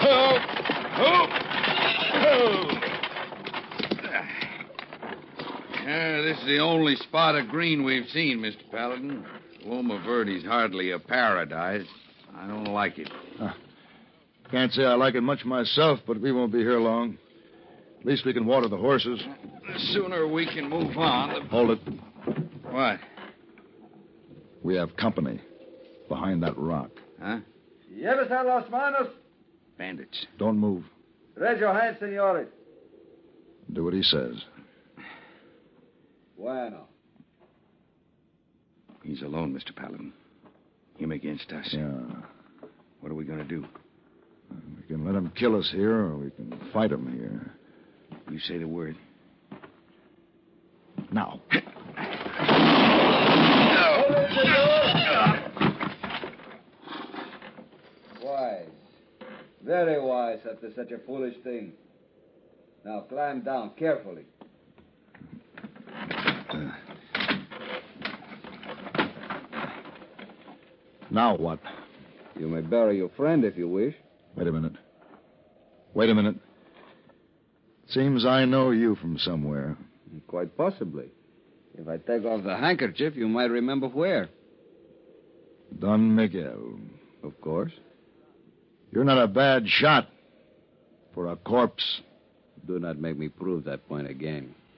This is the only spot of green we've seen, Mr. Paladin. Loma Verde's hardly a paradise. I don't like it. Can't say I like it much myself, but we won't be here long. At least we can water the horses. The sooner we can move on, the... Hold it. What? We have company behind that rock. Huh? ¿Lleves a los manos? Bandits. Don't move. Raise your hands, senores. Do what he says. Bueno. He's alone, Mr. Paladin. Him against us. Yeah. What are we going to do? We can let him kill us here, or we can fight him here. You say the word. Now. Wise. Very wise after such a foolish thing. Now climb down carefully. Now what? You may bury your friend if you wish. Wait a minute. Seems I know you from somewhere. Quite possibly. If I take off the handkerchief, you might remember where. Don Miguel. Of course. You're not a bad shot for a corpse. Do not make me prove that point again.